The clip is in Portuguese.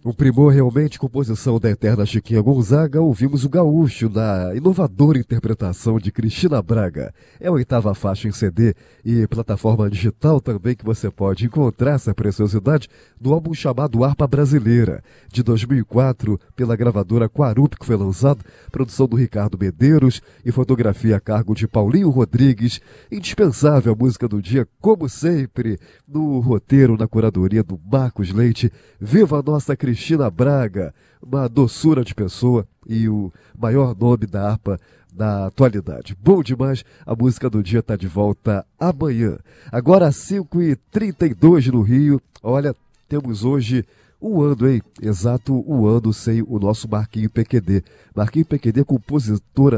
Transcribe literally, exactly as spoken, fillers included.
O primor realmente, composição da eterna Chiquinha Gonzaga, ouvimos o Gaúcho na inovadora interpretação de Cristina Braga. É a oitava faixa em C D e plataforma digital também que você pode encontrar essa preciosidade do álbum chamado Harpa Brasileira, de dois mil e quatro, pela gravadora Quarup, que foi lançado, produção do Ricardo Medeiros e fotografia a cargo de Paulinho Rodrigues. Indispensável a música do dia, como sempre, no roteiro, na curadoria do Marcos Leite. Viva a nossa Cristina Braga, uma doçura de pessoa e o maior nome da harpa da atualidade. Bom demais, a música do dia está de volta amanhã. Agora às cinco e trinta e dois no Rio. Olha, temos hoje um ano, hein? Exato um ano sem o nosso Marquinho P Q D. Marquinho P Q D, compositora